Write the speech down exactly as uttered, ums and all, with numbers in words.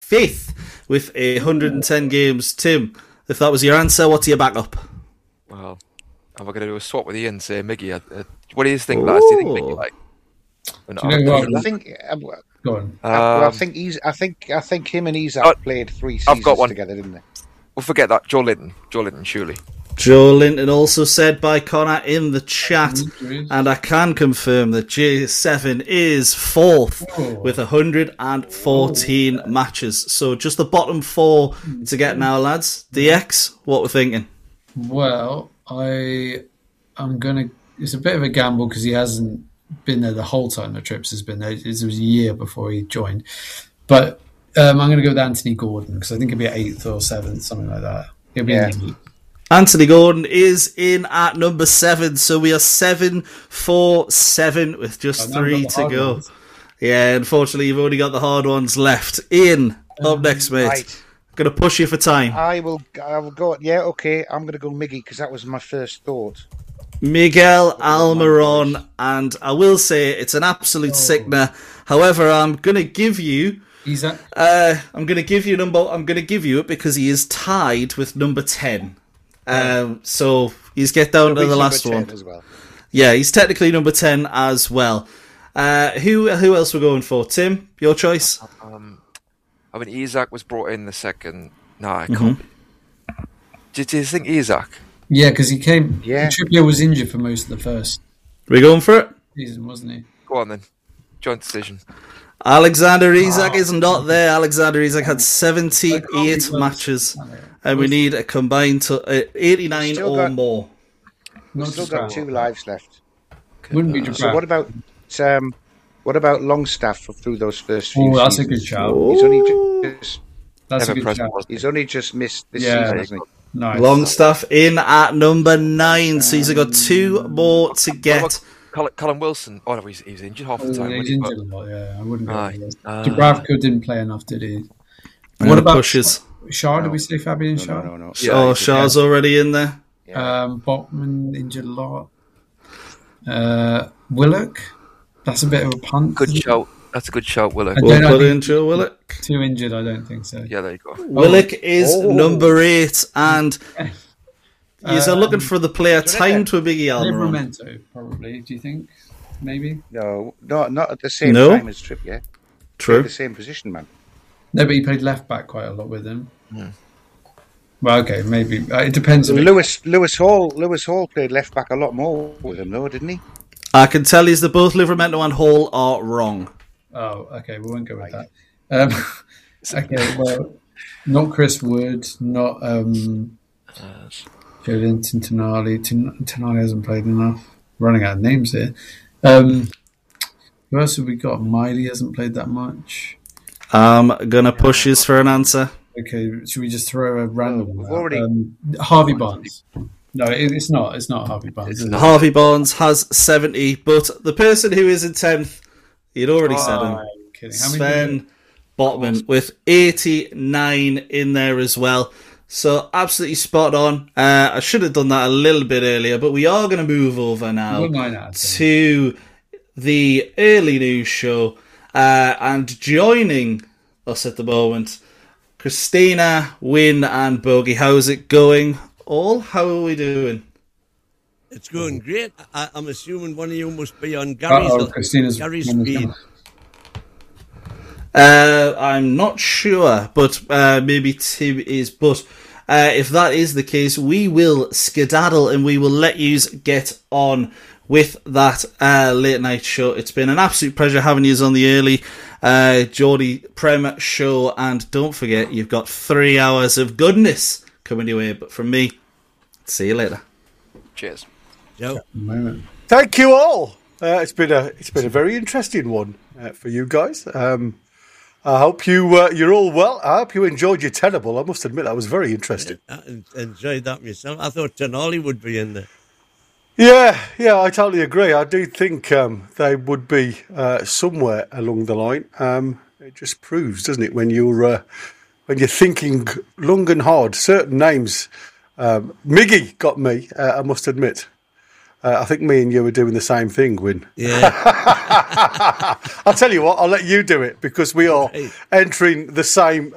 fifth with one hundred ten games. Tim, if that was your answer, what's your backup? Well, am I going to do a swap with Ian and say Miggy? Uh, uh, what do you think, lads? Do you think Miggy like? Do you know what? I think. Uh, Go on. I, well, I Um, think he's. I think. I think him and Isaac Oh, played three I've seasons got one. together, didn't they? We'll forget that. Joe Linton. Joe Linton, surely. Joe Linton also said by Connor in the chat, and I can confirm that J seven is fourth Oh. with one hundred fourteen oh. matches. So just the bottom four to get now, lads. D X, what we're thinking? Well, I, I'm gonna. It's a bit of a gamble because he hasn't been there the whole time the Trips has been there. It was a year before he joined, but um, I'm going to go with Anthony Gordon because I think he'll be eighth or seventh, something like that. He'll be Yeah. in the Anthony Gordon is in at number seven, so we are seven for seven with just Oh, now we've three got the to hard go. ones. Yeah, unfortunately, you've only got the hard ones left. Ian, up next, mate. Right. Going to push you for time. I will. I will go. Yeah. Okay. I'm going to go Miggy because that was my first thought. Miguel Almiron, and I will say it's an absolute sickener. However, I'm going to give you. He's at, Uh, I'm going to give you number. I'm going to give you it because he is tied with number ten. Um, so he's get down to He's the number last ten one. as well. Yeah, he's technically number ten as well. Uh, who who else we're going for? Tim, your choice. Um, I mean, Isaac was brought in the second. No, I Mm-hmm. can't. Do, do you think Isaac? yeah, because he came. Yeah. Trippier was injured for most of the first We going for it? season, wasn't he? Go on then. Joint decision. Alexander Isak is not there. Alexander Isak had seventy-eight close. matches, and we need a combined to, uh, eighty-nine Still or got- more. We've Not still just got that. two lives left. Wouldn't be So what Jabra. about um, what about Longstaff through those first few Oh, that's a seasons? good shout. He's only just That's Ever a good present, shout. wasn't he's only just missed this Yeah. season, hasn't he? Nice. Longstaff in at number nine, so he's got two more to What get. about Colin, Colin Wilson? Oh no, he's, he's injured half the Oh, time. he's wasn't he? injured a lot, yeah. I wouldn't go Aye. with that. Uh, Dubravka didn't play enough, did he? And What the about pushes? Shah? Did we say Fabian No, Shah? no, no, no. Yeah, oh, he's- Shah's already in there. Yeah. Um, Botman injured a lot. Uh, Willock? That's a bit of a punt. Good isn't it? shout. That's a good shout, Willock. I We'll don't know, put I in think- Joe Willock. Too injured, I don't think so. Yeah, there you go. Willock is Oh. number eight, and he's Um, looking for the player do you time reckon? to a Biggie Almiron. Livramento, probably. Do you think? Maybe? No, no, not at the same No? time as Trippier. True. The same position, man. No, but he played left back quite a lot with him. Hmm. Well, okay, maybe. Uh, it depends. a bit. Lewis Lewis Hall Lewis Hall played left back a lot more with him, though, didn't he? I can tell you that both Livramento and Hall are wrong. Oh, okay, we won't go with that. Um, okay, well, not Chris Wood, not um, Joe Linton, Tonali. Ton- Tonali hasn't played enough. Running out of names here. Um, who else have we got? Miley hasn't played that much. I'm gonna push his for an answer. Okay, should we just throw a random we've one out? already- Um, Harvey Barnes. No, it, it's not. It's not Harvey Barnes. It's is it? not. Harvey Barnes has seventy, but the person who is in tenth, you'd already said Oh, him. I'm kidding. How many did Sven Botman with eighty-nine in there as well. So absolutely spot on. Uh, I should have done that a little bit earlier, but we are going to move over now Well, nine out of ten. to the early news show. Uh, and joining us at the moment, Christina, Wynne and Bogey. How's it going? All, how are we doing? It's going great. I, I'm assuming one of you must be on Gary's, Uh-oh, Christina's Gary's one is speed. gone. Uh, I'm not sure, but uh, maybe Tim is. But uh, if that is the case, we will skedaddle and we will let you get on with that uh, late night show. It's been an absolute pleasure having you on the early uh, Geordie Prem show. And don't forget, you've got three hours of goodness coming your way. But from me, see you later. Cheers. So, Moment. Thank you all. Uh, it's been a it's been a very interesting one uh, for you guys. Um, I hope you uh, you're all well. I hope you enjoyed your tenable. I must admit that was very interesting. I en- enjoyed that myself. I thought Tonali would be in there. Yeah, yeah, I totally agree. I do think um, they would be uh, somewhere along the line. Um, it just proves, doesn't it, when you're uh, when you're thinking long and hard. Certain names, um, Miggy got me. Uh, I must admit. Uh, I think me and you were doing the same thing, Win. Yeah. I'll tell you what, I'll let you do it because we are Right. entering the same